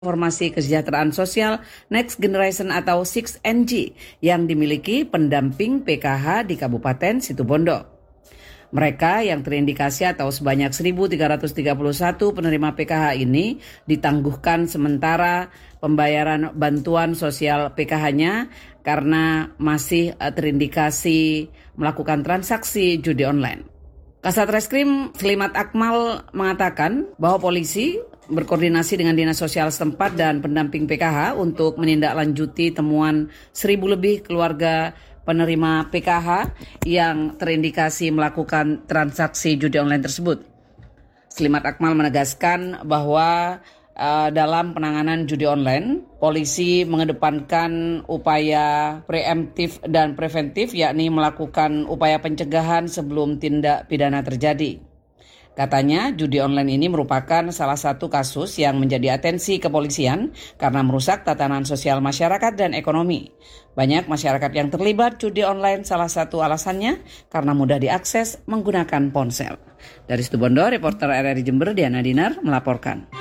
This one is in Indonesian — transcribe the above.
Informasi Kesejahteraan Sosial Next Generation atau 6NG yang dimiliki pendamping PKH di Kabupaten Situbondo. Mereka yang terindikasi atau sebanyak 1.331 penerima PKH ini ditangguhkan sementara pembayaran bantuan sosial PKH-nya karena masih terindikasi melakukan transaksi judi online. Kasat Reskrim Slimat Akmal mengatakan bahwa polisi berkoordinasi dengan Dinas Sosial setempat dan pendamping PKH untuk menindaklanjuti temuan 1.000 lebih keluarga penerima PKH yang terindikasi melakukan transaksi judi online tersebut. Slimat Akmal menegaskan bahwa dalam penanganan judi online, polisi mengedepankan upaya preemptif dan preventif, yakni melakukan upaya pencegahan sebelum tindak pidana terjadi. Katanya, judi online ini merupakan salah satu kasus yang menjadi atensi kepolisian karena merusak tatanan sosial masyarakat dan ekonomi. Banyak masyarakat yang terlibat judi online, salah satu alasannya karena mudah diakses menggunakan ponsel. Dari Situbondo, reporter RRI Jember Diana Dinar melaporkan.